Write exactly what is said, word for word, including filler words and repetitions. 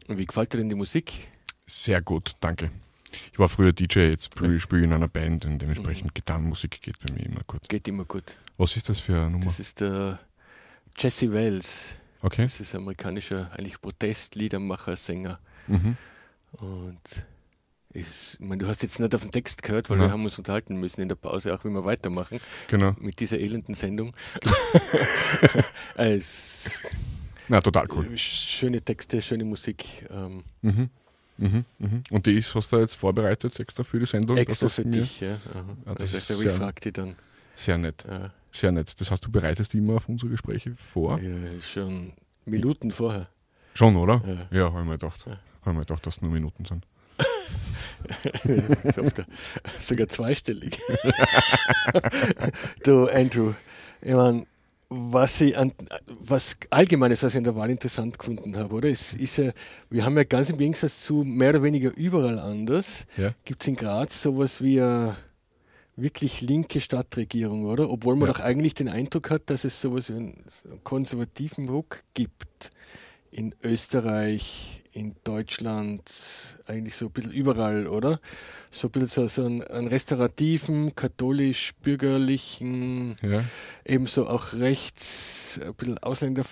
Und wie gefällt dir denn die Musik? Sehr gut, danke. Ich war früher D J, jetzt spiele ich in einer Band und dementsprechend mhm. Gitarrenmusik geht bei mir immer gut. Geht immer gut. Was ist das für eine Nummer? Das ist der Jesse Wells. Okay. Das ist ein amerikanischer, eigentlich Protestliedermacher, Sänger. Mhm. Und ist, ich meine, du hast jetzt nicht auf den Text gehört, weil ja. wir haben uns unterhalten müssen in der Pause, auch wie wir weitermachen. Genau. Mit dieser elenden Sendung. es, Na, total cool. Schöne Texte, schöne Musik. Ähm, mhm. Mhm. Mhm. Und die ist, hast du jetzt vorbereitet extra für die Sendung? Extra das für mir? dich, ja. Ah, das also, ist ich frage die dann. Sehr nett. Ja. Sehr nett. Das heißt, du bereitest immer auf unsere Gespräche vor? Ja, schon Minuten vorher. Schon, oder? Ja, ja habe ich mir gedacht. Ja. Habe ich mir gedacht, dass es nur Minuten sind. Sogar zweistellig. Du, Andrew, ich meine, was ich an, was Allgemeines, was ich an der Wahl interessant gefunden habe, oder? Es ist ja, wir haben ja ganz im Gegensatz zu mehr oder weniger überall anders, ja. gibt es in Graz sowas wie eine wirklich linke Stadtregierung, oder? Obwohl man ja. doch eigentlich den Eindruck hat, dass es sowas wie einen konservativen Ruck gibt in Österreich, in Deutschland, eigentlich so ein bisschen überall, oder? So ein bisschen so, so einen, einen restaurativen, katholisch-bürgerlichen, ja. ebenso auch rechts, ein bisschen Ausländer